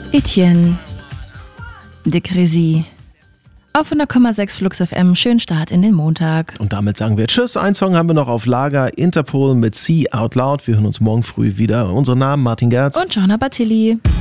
Etienne de Crézy auf 100,6 Flux FM. Schönen Start in den Montag. Und damit sagen wir Tschüss. Ein Song haben wir noch auf Lager. Interpol mit See Out Loud. Wir hören uns morgen früh wieder. Unsere Namen Martin Gerz und Johanna Battilli.